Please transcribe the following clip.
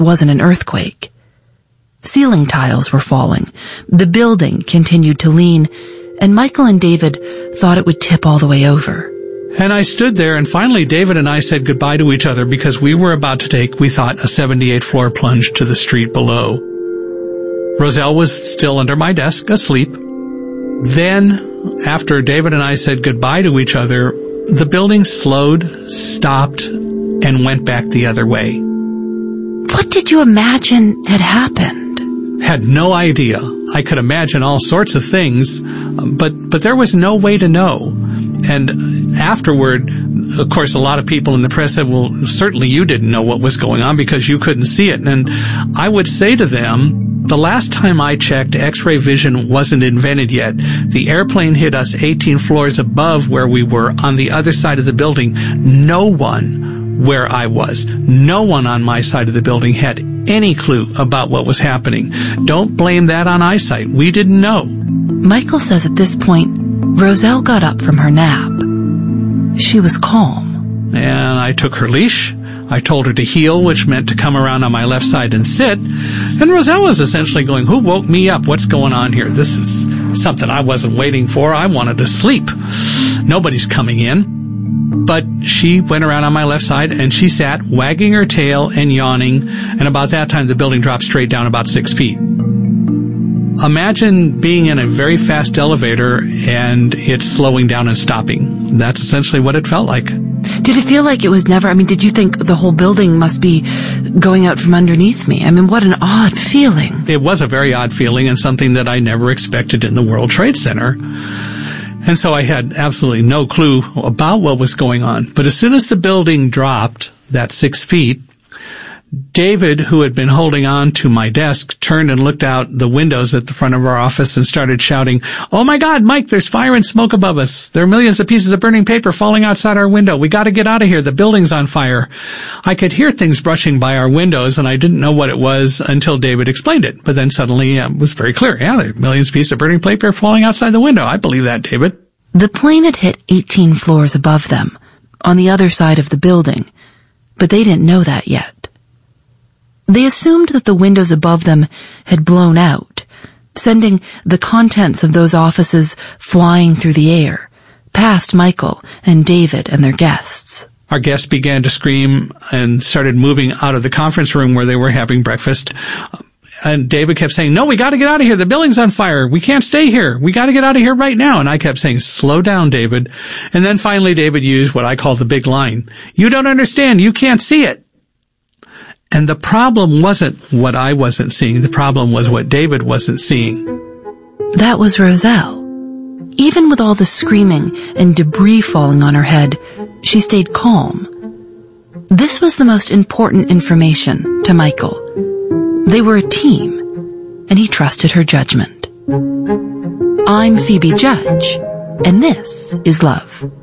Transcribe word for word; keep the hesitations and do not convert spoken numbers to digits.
wasn't an earthquake. Ceiling tiles were falling, the building continued to lean, and Michael and David thought it would tip all the way over. And I stood there, and finally David and I said goodbye to each other because we were about to take, we thought, a seventy-eighth floor plunge to the street below. Roselle was still under my desk, asleep. Then, after David and I said goodbye to each other, the building slowed, stopped, and went back the other way. What did you imagine had happened? Had no idea. I could imagine all sorts of things, but but there was no way to know. And afterward, of course, a lot of people in the press said, well, certainly you didn't know what was going on because you couldn't see it. And I would say to them, the last time I checked, X-ray vision wasn't invented yet. The airplane hit us eighteen floors above where we were on the other side of the building. No one where I was, no one on my side of the building had any clue about what was happening. Don't blame that on eyesight. We didn't know. Michael says at this point, Roselle got up from her nap. She was calm. And I took her leash. I told her to heel, which meant to come around on my left side and sit. And Roselle was essentially going, who woke me up? What's going on here? This is something I wasn't waiting for. I wanted to sleep. Nobody's coming in. But she went around on my left side and she sat wagging her tail and yawning. And about that time, the building dropped straight down about six feet. Imagine being in a very fast elevator and it's slowing down and stopping. That's essentially what it felt like. Did it feel like it was never, I mean, did you think the whole building must be going out from underneath me? I mean, what an odd feeling. It was a very odd feeling and something that I never expected in the World Trade Center. And so I had absolutely no clue about what was going on. But as soon as the building dropped that six feet, David, who had been holding on to my desk, turned and looked out the windows at the front of our office and started shouting, "Oh my God, Mike, there's fire and smoke above us. There are millions of pieces of burning paper falling outside our window. We got to get out of here. The building's on fire." I could hear things brushing by our windows, and I didn't know what it was until David explained it. But then suddenly it was very clear. Yeah, there are millions of pieces of burning paper falling outside the window. I believe that, David. The plane had hit eighteen floors above them, on the other side of the building, but they didn't know that yet. They assumed that the windows above them had blown out, sending the contents of those offices flying through the air, past Michael and David and their guests. Our guests began to scream and started moving out of the conference room where they were having breakfast. And David kept saying, "No, we got to get out of here. The building's on fire. We can't stay here. We got to get out of here right now." And I kept saying, "Slow down, David." And then finally David used what I call the big line. "You don't understand. You can't see it." And the problem wasn't what I wasn't seeing. The problem was what David wasn't seeing. That was Roselle. Even with all the screaming and debris falling on her head, she stayed calm. This was the most important information to Michael. They were a team, and he trusted her judgment. I'm Phoebe Judge, and this is Love.